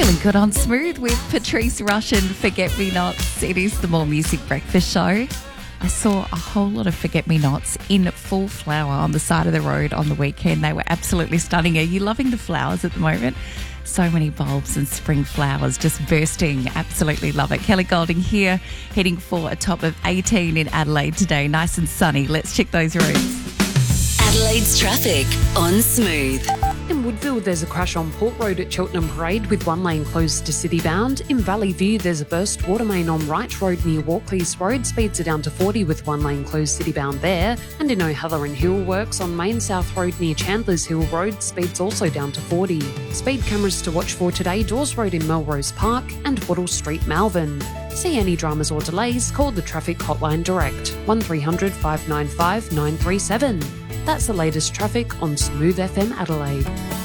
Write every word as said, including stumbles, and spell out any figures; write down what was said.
Feeling good on Smooth with Patrice Rush and Forget Me Nots. It is the More Music Breakfast Show. I saw a whole lot of Forget Me Nots in full flower on the side of the road on the weekend. They were absolutely stunning. Are you loving the flowers at the moment? So many bulbs and spring flowers just bursting. Absolutely love it. Kelly Golding here, heading for a top of eighteen in Adelaide today. Nice and sunny. Let's check those roads. Adelaide's traffic on Smooth. In Woodville, there's a crash on Port Road at Cheltenham Parade with one lane closed to City Bound. In Valley View, there's a burst water main on Wright Road near Walkleys Road. Speeds are down to forty with one lane closed City Bound there. And in O'Halloran Hill, works on Main South Road near Chandler's Hill Road. Speeds also down to forty. Speed cameras to watch for today: Dawes Road in Melrose Park and Wattle Street, Malvern. See any dramas or delays? Call the traffic hotline direct, one three hundred five nine five nine three seven. That's the latest traffic on Smooth F M Adelaide.